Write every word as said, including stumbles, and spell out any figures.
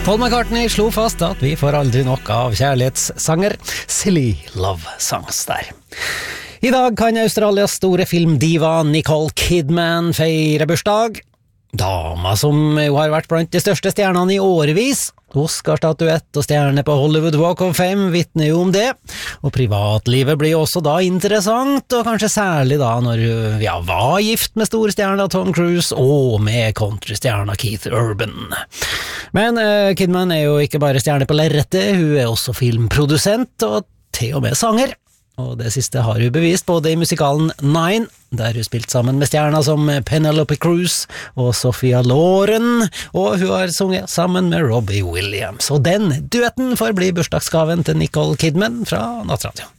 Paul McCartney slo fast at vi får aldri nok av kjærlighetssanger. Silly love songs der. I dag kan Australias store filmdiva Nicole Kidman feire bursdag. Dama som jo har vært blant de største stjernene i årevis. Oscar-statuett og stjerne på Hollywood Walk of Fame vittner jo om det. Og privatlivet blir også da interessant, og kanskje særlig da når hun ja, var gift med storstjerna Tom Cruise og med countrystjerna Keith Urban. Men uh, Kidman er jo ikke bare stjerne på lerretet, hun er også filmprodusent og til og med sanger. Og det siste har hun bevist både i musikalen Nine, der hun spilt sammen med stjerner som Penelope Cruz og Sophia Loren, og hun har sunget sammen med Robbie Williams. Og den duetten får bli bursdagsgaven til Nicole Kidman fra Nattradio.